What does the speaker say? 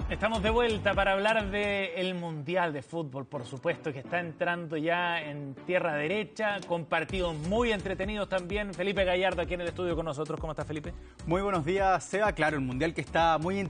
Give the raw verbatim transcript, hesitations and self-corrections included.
Estamos de vuelta para hablar del Mundial de Fútbol, por supuesto, que está entrando ya en tierra derecha, con partidos muy entretenidos también. Felipe Gallardo aquí en el estudio con nosotros. ¿Cómo está, Felipe? Muy buenos días, Seba. Claro, el Mundial que está muy